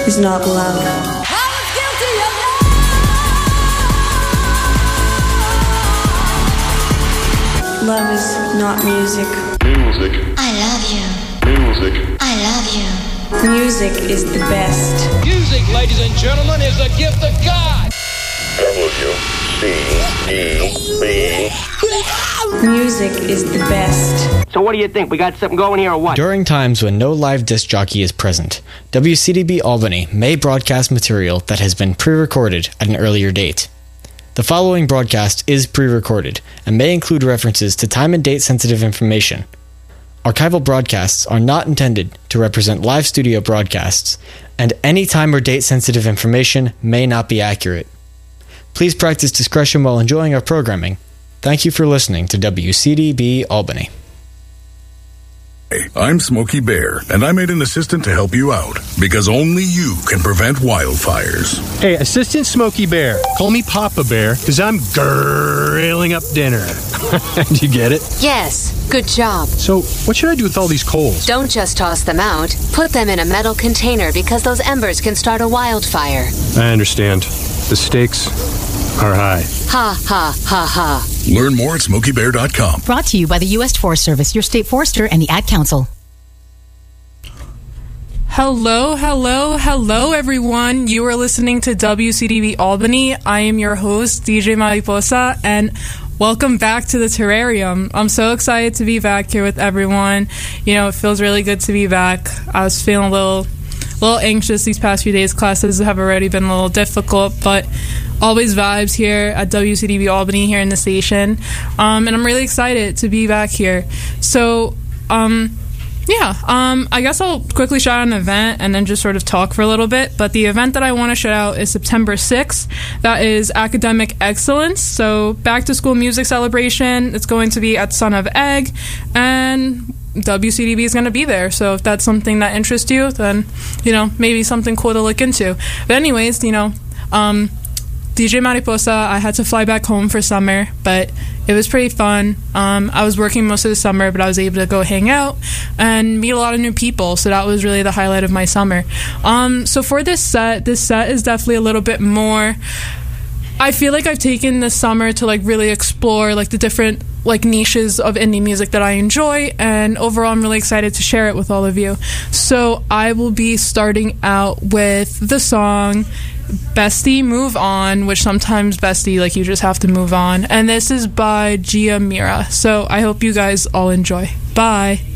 is not love. Love is not music. Music. I love you. Music. I love you. Music is the best. Music, ladies and gentlemen, is a gift of God. W-C-E-B. Music is the best. So what do you think? We got something going here or what? During times when no live disc jockey is present, WCDB Albany may broadcast material that has been pre-recorded at an earlier date. The following broadcast is pre-recorded and may include references to time and date sensitive information. Archival broadcasts are not intended to represent live studio broadcasts, and any time or date sensitive information may not be accurate. Please practice discretion while enjoying our programming. Thank you for listening to WCDB Albany. Hey, I'm Smokey Bear, and I made an assistant to help you out, because only you can prevent wildfires. Hey, Assistant Smokey Bear, call me Papa Bear, because I'm grilling up dinner. Do you get it? Yes, good job. So, what should I do with all these coals? Don't just toss them out. Put them in a metal container because those embers can start a wildfire. I understand. The stakes are high. Ha, ha, ha, ha. Learn more at SmokeyBear.com. Brought to you by the U.S. Forest Service, your state forester, and the Ad Council. Hello, hello, hello, everyone. You are listening to WCDB Albany. I am your host, DJ Mariposa, and welcome back to the Terrarium. I'm so excited to be back here with everyone. You know, it feels really good to be back. I was feeling a little anxious these past few days. Classes have already been a little difficult, but always vibes here at WCDB Albany here in the station. And I'm really excited to be back here. So, I guess I'll quickly shout out an event and then just sort of talk for a little bit. But the event that I want to shout out is September 6th. That is Academic Excellence. So back to school music celebration. It's going to be at Son of Egg, and WCDB is going to be there. So if that's something that interests you, then, maybe something cool to look into. But anyways, DJ Mariposa, I had to fly back home for summer, but it was pretty fun. I was working most of the summer, but I was able to go hang out and meet a lot of new people, so that was really the highlight of my summer. So for this set is definitely a little bit more... I feel like I've taken this summer to really explore the different niches of indie music that I enjoy, and overall I'm really excited to share it with all of you. So I will be starting out with the song Bestie Move On, which sometimes Bestie, you just have to move on, and this is by Gia Mira. So I hope you guys all enjoy. Bye.